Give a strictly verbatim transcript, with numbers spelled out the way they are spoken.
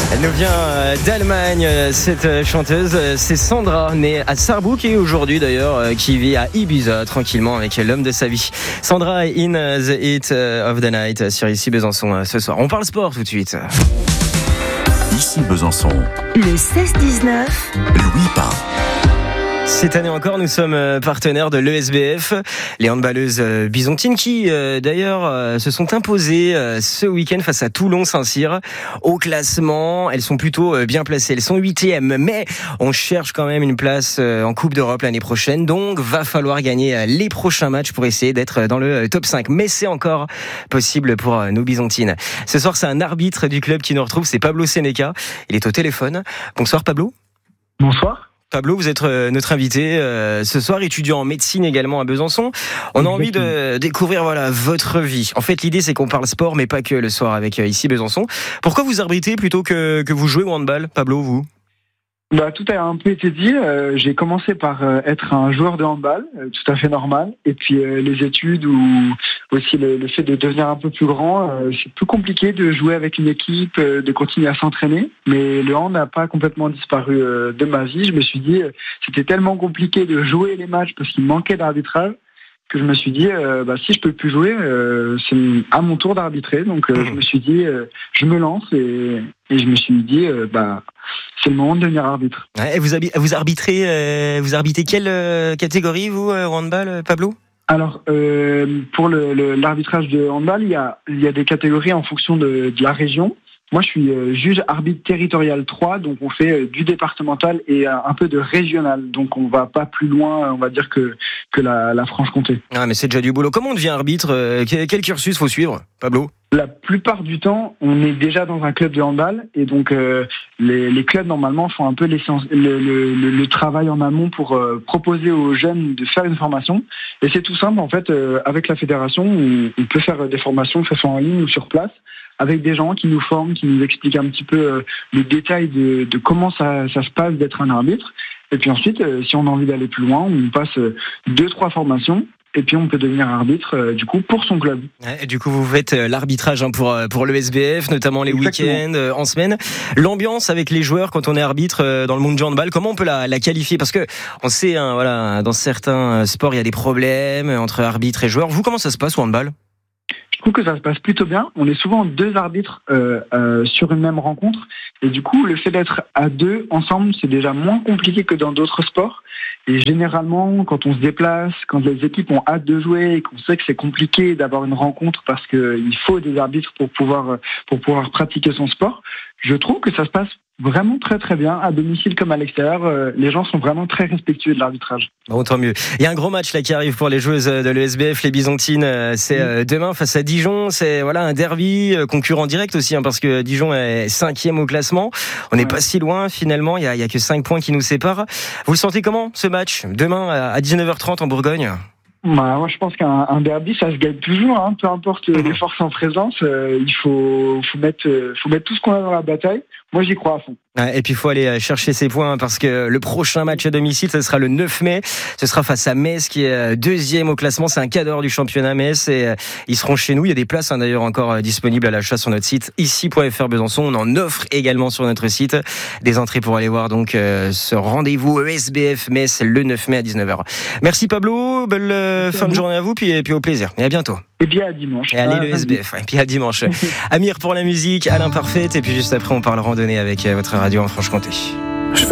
Elle nous vient d'Allemagne, cette chanteuse. C'est Sandra, née à Saarbrück et aujourd'hui d'ailleurs qui vit à Ibiza tranquillement avec l'homme de sa vie. Sandra in the Heat of the Night sur Ici Besançon ce soir. On parle sport tout de suite. Ici Besançon. Le seize dix-neuf. Louis Pain. Cette année encore, nous sommes partenaires de l'E S B F, les handballeuses bisontines qui, d'ailleurs, se sont imposées ce week-end face à Toulon-Saint-Cyr. Au classement, elles sont plutôt bien placées. Elles sont huitièmes, mais on cherche quand même une place en Coupe d'Europe l'année prochaine. Donc, va falloir gagner les prochains matchs pour essayer d'être dans le top cinq. Mais c'est encore possible pour nos bisontines. Ce soir, c'est un arbitre du club qui nous retrouve, c'est Pablo Seneca. Il est au téléphone. Bonsoir Pablo. Bonsoir. Pablo, vous êtes notre invité euh, ce soir, étudiant en médecine également à Besançon. On a envie de découvrir voilà votre vie. En fait, l'idée c'est qu'on parle sport, mais pas que le soir avec euh, Ici Besançon. Pourquoi vous arbitrez plutôt que, que vous jouez au handball, Pablo, vous ? Bah, tout a un peu été dit. Euh, j'ai commencé par euh, être un joueur de handball, euh, tout à fait normal. Et puis euh, les études ou aussi le, le fait de devenir un peu plus grand, euh, c'est plus compliqué de jouer avec une équipe, euh, de continuer à s'entraîner. Mais le hand n'a pas complètement disparu euh, de ma vie. Je me suis dit, euh, c'était tellement compliqué de jouer les matchs parce qu'il manquait d'arbitrage que je me suis dit, euh, bah, si je peux plus jouer, euh, c'est à mon tour d'arbitrer. Donc, euh, mmh. je me suis dit, euh, je me lance et, et je me suis dit, euh, bah, c'est le moment de devenir arbitre. Ouais, vous, vous arbitrez, euh, vous arbitrez quelle euh, catégorie, vous, au handball, Pablo ? Alors, euh, pour le, le, l'arbitrage de handball, il y a, il y a des catégories en fonction de, de la région. Moi, je suis euh, juge arbitre territorial trois, donc on fait euh, du départemental et euh, un peu de régional. Donc on va pas plus loin, on va dire, que, que la, la Franche-Comté. Ah, mais c'est déjà du boulot. Comment on devient arbitre ? euh, quel, quel cursus faut suivre, Pablo ? La plupart du temps, on est déjà dans un club de handball et donc euh, les, les clubs normalement font un peu le, le, le, le travail en amont pour euh, proposer aux jeunes de faire une formation. Et c'est tout simple en fait. Euh, avec la fédération, on, on peut faire des formations, que ce soit en ligne ou sur place, avec des gens qui nous forment, qui nous expliquent un petit peu euh, le détail de, de comment ça, ça se passe d'être un arbitre. Et puis ensuite, euh, si on a envie d'aller plus loin, on passe euh, deux, trois formations. Et puis on peut devenir arbitre euh, du coup pour son club. Ouais, du coup vous faites euh, l'arbitrage hein, pour pour l'E S B F, notamment les Exactement. week-ends, euh, en semaine. L'ambiance avec les joueurs quand on est arbitre euh, dans le monde du handball, comment on peut la, la qualifier ? Parce que on sait, hein, voilà, dans certains sports il y a des problèmes entre arbitres et joueurs. Vous, comment ça se passe au handball ? Je trouve que ça se passe plutôt bien. On est souvent deux arbitres euh, euh, sur une même rencontre. Et du coup, le fait d'être à deux ensemble, c'est déjà moins compliqué que dans d'autres sports. Et généralement, quand on se déplace, quand les équipes ont hâte de jouer et qu'on sait que c'est compliqué d'avoir une rencontre parce qu'il faut des arbitres pour pouvoir, pour pouvoir pratiquer son sport, je trouve que ça se passe vraiment très très bien, à domicile comme à l'extérieur. Euh, les gens sont vraiment très respectueux de l'arbitrage. Bon, tant mieux. Il y a un gros match là qui arrive pour les joueuses de l'E S B F, les Bisontines. C'est euh, demain face à Dijon. C'est voilà un derby, euh, concurrent direct aussi, hein, parce que Dijon est cinquième au classement. On n'est ouais. pas si loin finalement. Il y a, il y a que cinq points qui nous séparent. Vous le sentez comment ce match demain à dix-neuf heures trente en Bourgogne ? Bah, moi, je pense qu'un un derby, ça se gagne toujours, hein, peu importe les forces en présence. Euh, il faut, faut mettre, faut mettre tout ce qu'on a dans la bataille. Moi, j'y crois à fond. Et puis, il faut aller chercher ses points parce que le prochain match à domicile, ce sera le neuf mai. Ce sera face à Metz, qui est deuxième au classement. C'est un cadre du championnat Metz et ils seront chez nous. Il y a des places, hein, d'ailleurs, encore disponibles à l'achat sur notre site ici point f r Besançon. On en offre également sur notre site des entrées pour aller voir donc euh, ce rendez-vous E S B F Metz le neuf mai à dix-neuf heures. Merci Pablo. Belle euh, fin de journée à vous. Puis, et puis au plaisir. Et à bientôt. Et bien à dimanche. Et allez, le S B F. Et puis à dimanche. Amir pour la musique, Alain Parfait. Et puis juste après, on parle randonnée avec votre radio en Franche-Comté.